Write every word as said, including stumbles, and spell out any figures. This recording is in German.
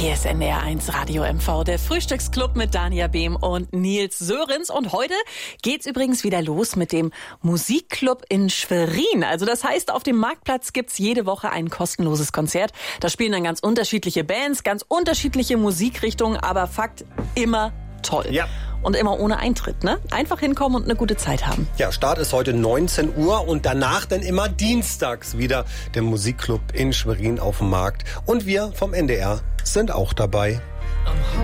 Hier ist N D R eins Radio M V, der Frühstücksclub mit Dania Behm und Nils Sörenz. Und heute geht's übrigens wieder los mit dem Musikclub in Schwerin. Also das heißt, auf dem Marktplatz gibt's jede Woche ein kostenloses Konzert. Da spielen dann ganz unterschiedliche Bands, ganz unterschiedliche Musikrichtungen, aber Fakt, immer toll. Ja. Und immer ohne Eintritt, ne? Einfach hinkommen und eine gute Zeit haben. Ja, Start ist heute neunzehn Uhr und danach dann immer dienstags wieder der Musikclub in Schwerin auf dem Markt. Und wir vom N D R sind auch dabei.